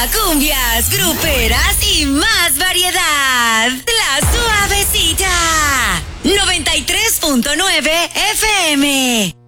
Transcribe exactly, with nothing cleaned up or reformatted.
cumbias, gruperas y más variedad. La Suavecita. noventa y tres punto nueve F M.